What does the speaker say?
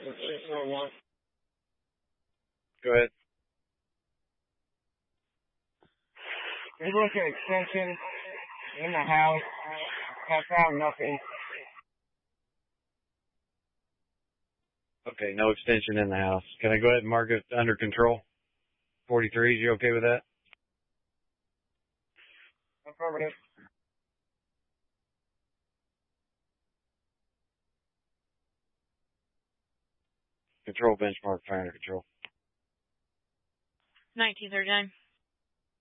Go ahead. We look at extension in the house. Have found nothing. Okay, no extension in the house. Can I go ahead and mark it under control? 43, you okay with that? Affirmative. Control benchmark, fire under control. 1939.